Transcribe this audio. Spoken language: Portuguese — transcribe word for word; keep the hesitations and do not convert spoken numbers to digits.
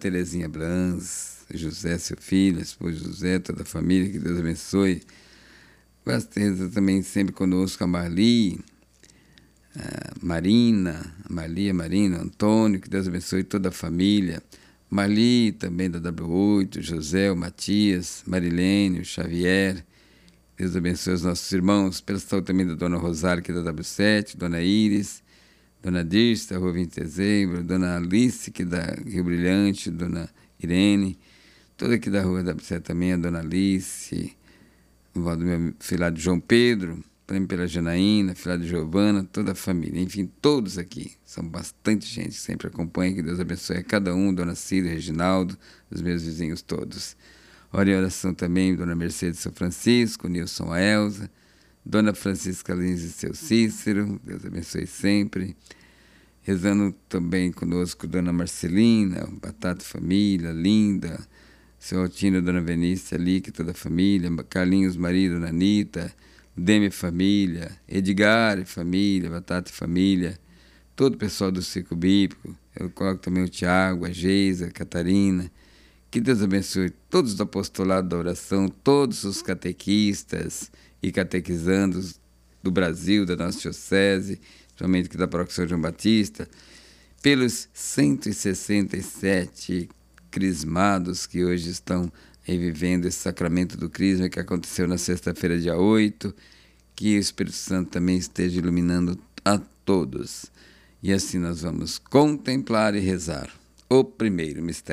Terezinha Brans, José, seu filho, a esposa José, toda a família, que Deus abençoe. Reza também sempre conosco a Marli, a Marina, a Marli, a Marina, Antônio, que Deus abençoe toda a família. Marli também da dáblio oito, José, o Matias, Marilene, o Xavier. Deus abençoe os nossos irmãos. Pela saúde também da Dona Rosário, que é da dáblio sete, Dona Iris, Dona Dirce, da Rua vinte de Dezembro, Dona Alice, que é da Rio Brilhante, Dona Irene, toda aqui da Rua dáblio sete também, a Dona Alice, o do meu filhado João Pedro, também pela Janaína, filhado de Giovana, toda a família, enfim, todos aqui, são bastante gente que sempre acompanha, que Deus abençoe a cada um, Dona Cida, Reginaldo, os meus vizinhos todos. Ora em oração também, Dona Mercedes, seu Francisco, Nilson, a Elza, Dona Francisca Lins e seu Cícero, Deus abençoe sempre. Rezando também conosco, Dona Marcelina, Batata Família, Linda, seu Altino, Dona Venícia ali, que toda a família, Carlinhos, marido, Dona Anitta, Demi Família, Edgar e família, Batata e família, todo o pessoal do Ciclo Bíblico. Eu coloco também o Tiago, a Geisa, a Catarina. Que Deus abençoe todos do apostolado da oração, todos os catequistas e catequizandos do Brasil, da nossa diocese, principalmente aqui da Paróquia São João Batista, pelos cento e sessenta e sete crismados que hoje estão revivendo esse sacramento do crisma que aconteceu na sexta-feira, dia oito, que o Espírito Santo também esteja iluminando a todos. E assim nós vamos contemplar e rezar o primeiro mistério.